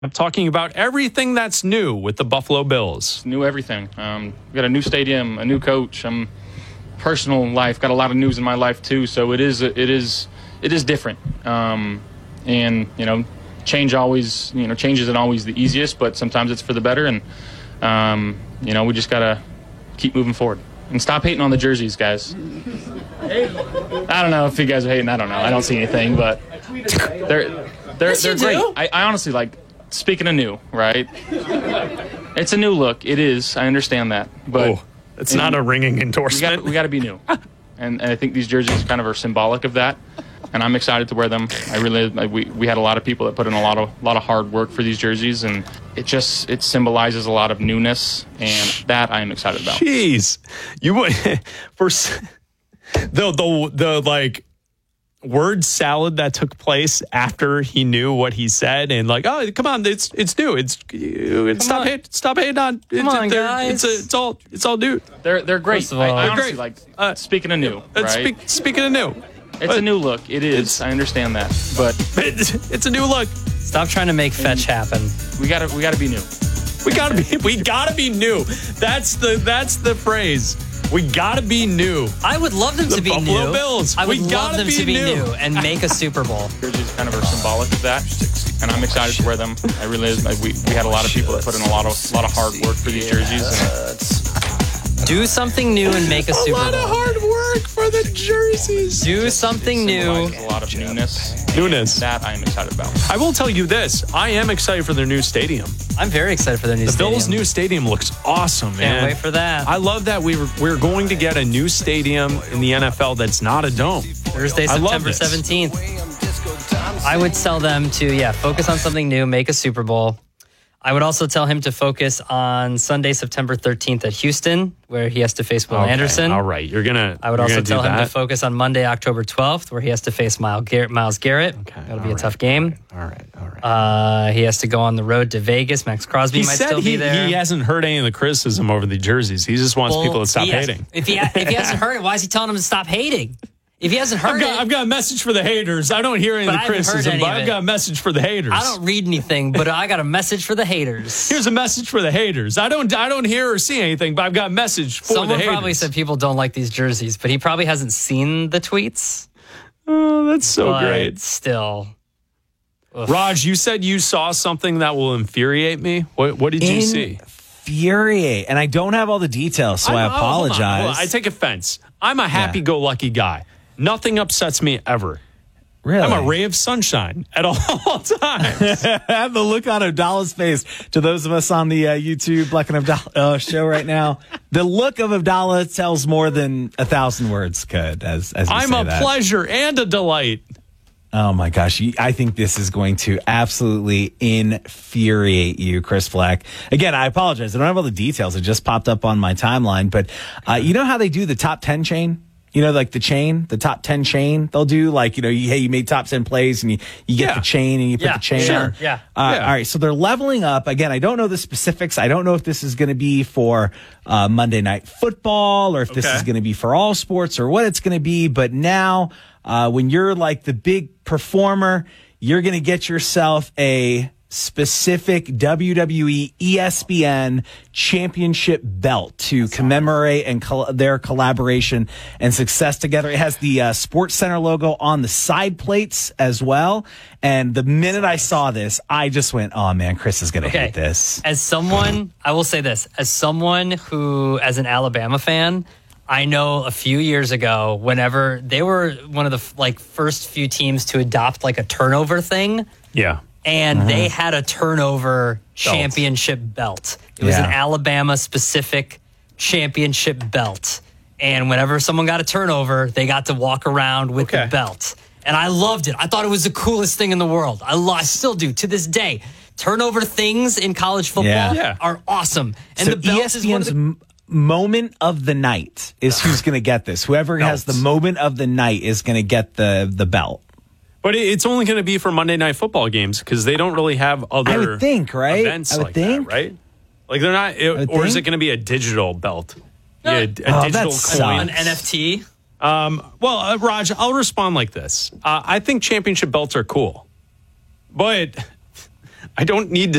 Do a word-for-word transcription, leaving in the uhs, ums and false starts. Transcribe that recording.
I'm talking about everything that's new with the Buffalo Bills. New everything. Um, we got a new stadium, a new coach. Um, personal life, got a lot of news in my life too. So it is, it is, it is different. Um, and you know, change always, you know, change isn't always the easiest, but sometimes it's for the better. And um, you know, we just gotta keep moving forward and stop hating on the jerseys, guys. I don't know if you guys are hating. I don't know. I don't see anything, but they're they're Yes, they're you great. do. I, I honestly like. Speaking of new, right? It's a new look. It is. I understand that, but Oh, it's not a ringing we endorsement. got we got to be new, and, and I think these jerseys kind of are symbolic of that. And I'm excited to wear them. I really like, we we had a lot of people that put in a lot of lot of hard work for these jerseys, and it just it symbolizes a lot of newness, and that I am excited about. Jeez, you would for s- the the the like word salad that took place after he knew what he said, and like, oh, come on, it's it's new. It's, it's stop on. hating, stop hating on. Come it's, on, they're- guys. It's a, it's all it's all new. They're they're great. First of all- I, I They're honestly great. like Uh, speaking of new, Uh, right? speak, speaking of new, it's a new look. It is. I understand that, but it's, it's a new look. Stop trying to make fetch happen. we gotta we gotta be new. We gotta be we gotta be new. That's the that's the phrase. We gotta be new. I would love them The to be Buffalo new. Bills. I would We love gotta them be to be new. new. and make a Super Bowl. Jerseys kind of are symbolic of that, and I'm excited to wear them. I really is. Like, we we had a lot of people that put in a lot of a lot of hard work for these jerseys. And Do something new and make a A Super lot of Bowl. hard work for the jerseys. Do something new. symbolizes a lot of newness. Newness. That I am excited about. I will tell you this. I am excited for their new stadium. I'm very excited for their new The stadium. Bills' new stadium looks awesome, man. Can't wait for that. I love that we were, we're going to get a new stadium in the N F L that's not a dome. Thursday, I love September this. seventeenth. I would tell them to, yeah, focus on something new, make a Super Bowl. I would also tell him to focus on Sunday, September thirteenth at Houston, where he has to face Will Okay, Anderson. All right, you're gonna. I would you're also gonna do tell him that? to focus on Monday, October twelfth, where he has to face Miles Garrett. Miles Garrett. Okay, That'll be all a right, tough game. All right, all right. Uh, he has to go on the road to Vegas. Max Crosby he might said still he, be there. he hasn't heard any of the criticism over the jerseys. He just wants Well, people to stop he has- hating. If he if he hasn't heard it, why is he telling him to stop hating? If he hasn't heard I've got, it, I've got a message for the haters. I don't hear any But of I the haven't heard criticism, any but of I've it. got a message for the haters. I don't read anything, but I got a message for the haters. Here's a message for the haters. I don't I don't hear or see anything, but I've got a message for the Someone haters. probably said people don't like these jerseys, but he probably hasn't seen the tweets. Oh, that's so but great. Still. Ugh. Raj, you said you saw something that will infuriate me. What what did you see? Infuriate. And I don't have all the details, so I, I'm- oh, hold on, apologize. hold on. I take offense. I'm a happy-go-lucky guy. Nothing upsets me ever. really? I'm a ray of sunshine at all times. Have the look on Abdallah's face. To those of us on the uh, YouTube Black and Abdallah uh, show right now, the look of Abdallah tells more than a thousand words could. As as you I'm say a that. pleasure and a delight. Oh my gosh, you- I think this is going to absolutely infuriate you, Chris Black. Again, I apologize. I don't have all the details. It just popped up on my timeline, but uh, you know how they do the top ten chain? You know, like the chain, the top ten chain. They'll do like, you know, you, hey, you made top ten plays and you, you get Yeah. the chain and you put Yeah, the chain sure, on. yeah. Uh, Yeah. All right. So they're leveling up. Again, I don't know the specifics. I don't know if this is going to be for uh, Monday Night Football or if this Okay. is going to be for all sports or what it's going to be. But now, uh, when you're like the big performer, you're going to get yourself a specific W W E E S P N championship belt to commemorate and col- their collaboration and success together. It has the uh, Sports Center logo on the side plates as well. And the minute I saw this, I just went, oh man, Chris is going to Okay. hate this. As someone, I will say this, as someone who, as an Alabama fan, I know a few years ago, whenever they were one of the like first few teams to adopt like a turnover thing, Yeah. and they had a turnover championship belt. It was Yeah. an Alabama specific championship belt. And whenever someone got a turnover, they got to walk around with Okay. the belt. And I loved it. I thought it was the coolest thing in the world. I, lo- I still do to this day. Turnover things in college football Yeah. Yeah. are awesome. And So the belt is one of ESPN's the m- moment of the night is who's going to get this. Whoever has the Belts. moment of the night is going to get the the belt. But it- it's only going to be for Monday Night Football games because they don't really have other I would think, right? events I would like think. that, right? Like they're not, it, would or is it think. going to be a digital belt? No. Yeah, a Oh, digital that coin. sucks. an N F T. Um, well, uh, Raj, I'll respond like this. Uh, I think championship belts are cool, but I don't need to